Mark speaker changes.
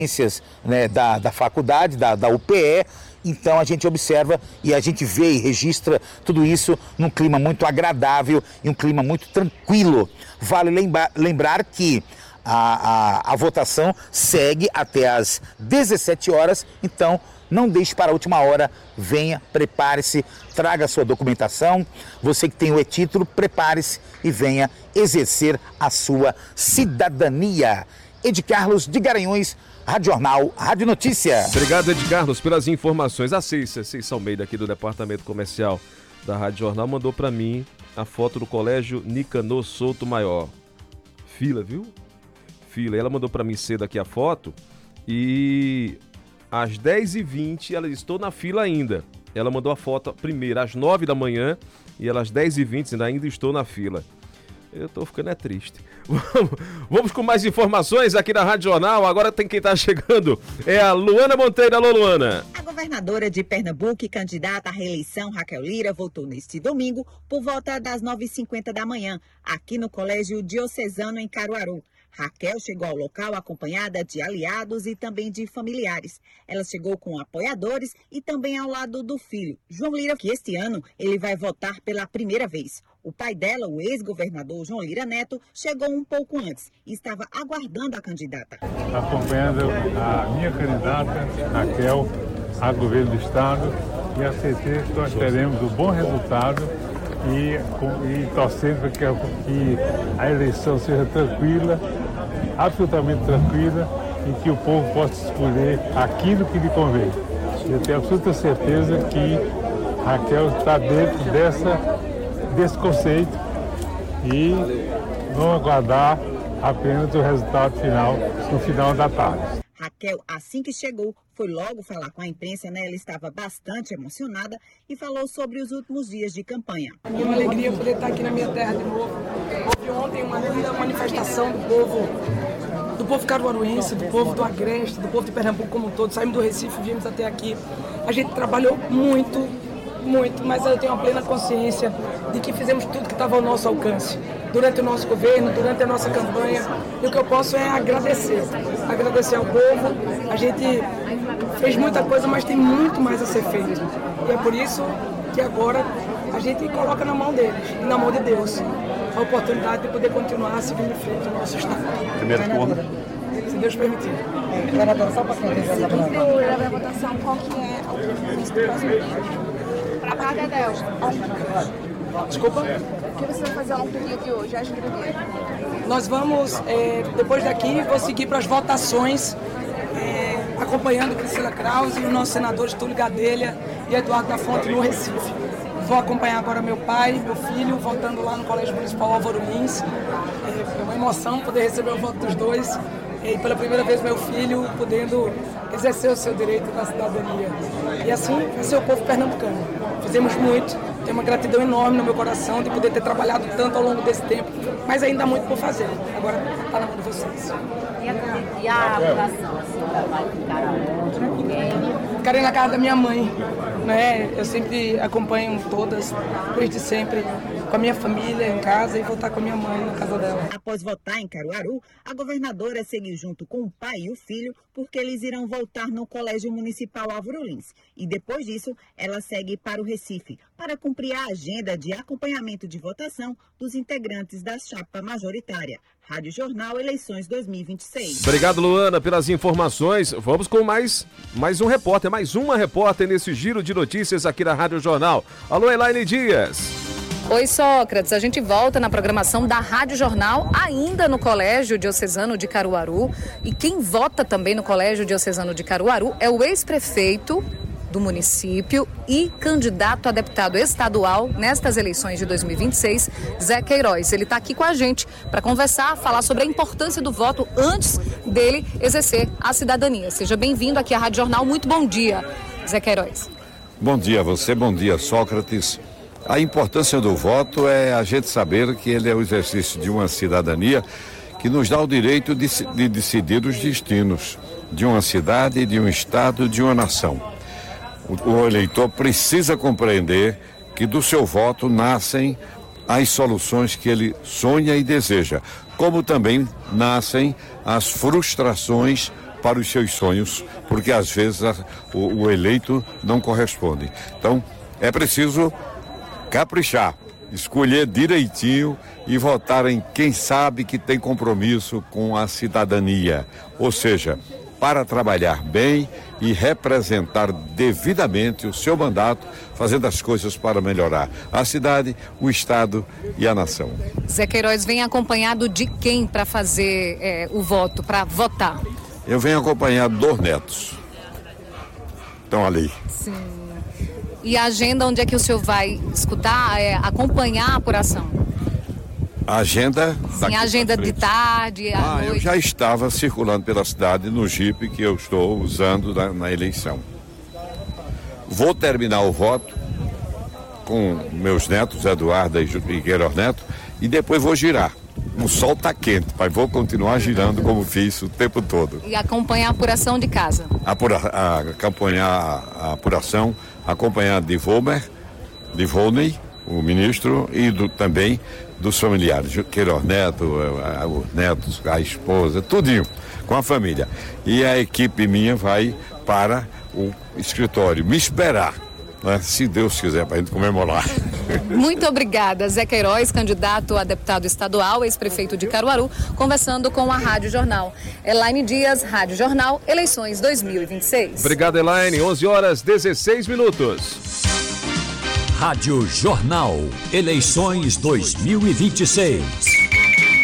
Speaker 1: né, da faculdade, da UPE. Então a gente observa e a gente vê e registra tudo isso num clima muito agradável e um clima muito tranquilo. Vale lembrar que a votação segue até às 17 horas, então não deixe para a última hora, venha, prepare-se, traga a sua documentação. Você que tem o e-título, prepare-se e venha exercer a sua cidadania. Ed Carlos de Garanhuns, Rádio Jornal, Rádio Notícia.
Speaker 2: Obrigado, Ed Carlos, pelas informações. A Cícia Almeida, aqui do Departamento Comercial da Rádio Jornal, mandou para mim a foto do Colégio Nicanor Souto Maior. Fila, viu? Fila. Ela mandou para mim cedo aqui a foto e às 10h20 ela disse, estou na fila ainda. Ela mandou a foto primeiro às 9 da manhã e ela às 10h20 ainda estou na fila. Eu tô ficando triste. Vamos com mais informações aqui na Rádio Jornal. Agora tem quem tá chegando. É a Luana Monteiro. Alô, Luana.
Speaker 3: A governadora de Pernambuco e candidata à reeleição, Raquel Lira, voltou neste domingo por volta das 9h50 da manhã, aqui no Colégio Diocesano, em Caruaru. Raquel chegou ao local acompanhada de aliados e também de familiares. Ela chegou com apoiadores e também ao lado do filho, João Lira, que este ano ele vai votar pela primeira vez. O pai dela, o ex-governador João Lira Neto, chegou um pouco antes e estava aguardando a candidata.
Speaker 4: Acompanhando a minha candidata, Raquel, a governo do Estado, e a certeza que nós teremos um bom resultado e torcendo para que a eleição seja tranquila, absolutamente tranquila, e que o povo possa escolher aquilo que lhe convém. Eu tenho absoluta certeza que Raquel está dentro desse conceito e vamos aguardar apenas o resultado final no final da tarde.
Speaker 3: Raquel, assim que chegou, foi logo falar com a imprensa, né? Ela estava bastante emocionada e falou sobre os últimos dias de campanha.
Speaker 5: É uma alegria poder estar aqui na minha terra de novo. Houve ontem uma linda manifestação do povo caruaruense, do povo do Agreste, do povo de Pernambuco como um todo. Saímos do Recife, viemos até aqui. A gente trabalhou muito, mas eu tenho uma plena consciência de que fizemos tudo que estava ao nosso alcance. Durante o nosso governo, durante a nossa campanha. E o que eu posso é agradecer ao povo. A gente fez muita coisa, mas tem muito mais a ser feito. E é por isso que agora a gente coloca na mão deles e na mão de Deus a oportunidade de poder continuar seguindo em frente o nosso Estado.
Speaker 2: Primeiro turno.
Speaker 5: Se Deus permitir.
Speaker 6: A votação, qual que é o início do próximo dia? Para a Praia Del.
Speaker 5: Desculpa?
Speaker 6: O que você vai fazer ao longo do dia de hoje, às 8 do dia?
Speaker 5: Nós vamos, depois daqui, vou seguir para as votações, acompanhando Priscila Krause e os nossos senadores Túlio Gadelha e Eduardo da Fonte no Recife. Vou acompanhar agora meu pai, meu filho, votando lá no Colégio Municipal Álvaro Lins. É uma emoção poder receber o voto dos dois. E pela primeira vez meu filho podendo exercer o seu direito da cidadania. E assim vai ser o povo pernambucano. Fizemos muito, tenho uma gratidão enorme no meu coração de poder ter trabalhado tanto ao longo desse tempo, mas ainda há muito por fazer. Agora está na mão de vocês.
Speaker 7: E a votação, assim, vai ficar aonde?
Speaker 5: Ficarei na casa da minha mãe, né? Eu sempre acompanho todas, desde sempre, com a minha família em casa e vou estar com a minha mãe na casa dela.
Speaker 3: Após votar em Caruaru, a governadora seguiu junto com o pai e o filho, porque eles irão voltar no Colégio Municipal Álvaro Lins. E depois disso, ela segue para o Recife, para cumprir a agenda de acompanhamento de votação dos integrantes da chapa majoritária. Rádio Jornal, eleições 2026.
Speaker 2: Obrigado, Luana, pelas informações. Vamos com mais uma repórter nesse giro de notícias aqui na Rádio Jornal. Alô, Elaine Dias.
Speaker 8: Oi, Sócrates. A gente volta na programação da Rádio Jornal, ainda no Colégio Diocesano de Caruaru. E quem vota também no Colégio Diocesano de Caruaru é o ex-prefeito do município e candidato a deputado estadual nestas eleições de 2026, Zé Queiroz. Ele está aqui com a gente para conversar, falar sobre a importância do voto antes dele exercer a cidadania. Seja bem-vindo aqui à Rádio Jornal. Muito bom dia, Zé Queiroz.
Speaker 9: Bom dia a você, bom dia, Sócrates. A importância do voto é a gente saber que ele é o exercício de uma cidadania que nos dá o direito de decidir os destinos de uma cidade, de um estado, de uma nação. O eleitor precisa compreender que do seu voto nascem as soluções que ele sonha e deseja, como também nascem as frustrações para os seus sonhos, porque às vezes o eleito não corresponde. Então, é preciso caprichar, escolher direitinho e votar em quem sabe que tem compromisso com a cidadania, ou seja, para trabalhar bem e representar devidamente o seu mandato, fazendo as coisas para melhorar a cidade, o estado e a nação.
Speaker 8: Zé Queiroz vem acompanhado de quem para fazer o voto, para votar?
Speaker 9: Eu venho acompanhado dos netos. Estão ali.
Speaker 8: Sim. E a agenda, onde é que o senhor vai escutar, acompanhar a apuração?
Speaker 9: A agenda...
Speaker 8: Sim, a agenda de tarde, à noite.
Speaker 9: Eu já estava circulando pela cidade no Jeep que eu estou usando na eleição. Vou terminar o voto com meus netos, Eduardo e Queiroz Neto, e depois vou girar. O sol está quente, mas vou continuar girando como fiz o tempo todo.
Speaker 8: E acompanhar a apuração de casa?
Speaker 9: Acompanhar a apuração, acompanhar de Volney, o ministro, e também dos familiares, Queiroz Neto, os netos, a esposa, tudinho, com a família. E a equipe minha vai para o escritório me esperar, né, se Deus quiser, para a gente comemorar.
Speaker 8: Muito obrigada, Zé Queiroz, candidato a deputado estadual, ex-prefeito de Caruaru, conversando com a Rádio Jornal. Elaine Dias, Rádio Jornal, eleições 2026.
Speaker 2: Obrigado, Elaine. 11h16.
Speaker 10: Rádio Jornal, eleições 2026.